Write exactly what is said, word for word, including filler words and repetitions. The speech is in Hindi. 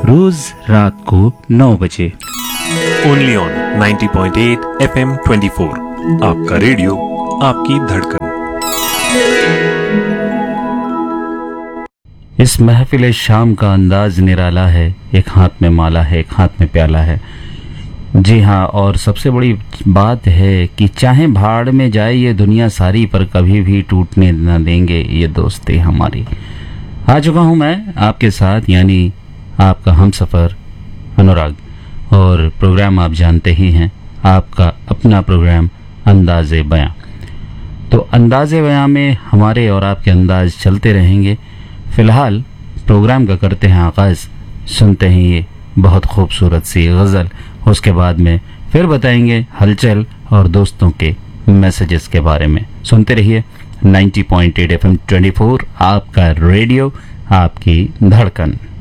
रोज रात को नौ बजे only on ninety point eight F M twenty four, आपका रेडियो आपकी धड़कन। इस महफिल शाम का अंदाज निराला है, एक हाथ में माला है, एक हाथ में प्याला है। जी हाँ, और सबसे बड़ी बात है कि चाहे भाड़ में जाए ये दुनिया सारी, पर कभी भी टूटने न देंगे ये दोस्ती हमारी। आ चुका हूँ मैं आपके साथ, यानी आपका हमसफर अनुराग, और प्रोग्राम आप जानते ही हैं, आपका अपना प्रोग्राम अंदाज़े बयां। तो अंदाज़े बयां में हमारे और आपके अंदाज चलते रहेंगे। फिलहाल प्रोग्राम का करते हैं आगाज़, सुनते हैं ये बहुत खूबसूरत सी गज़ल। उसके बाद में फिर बताएंगे हलचल और दोस्तों के मैसेजेस के बारे में। सुनते रहिए ninety point eight F M twenty four, आपका रेडियो आपकी धड़कन।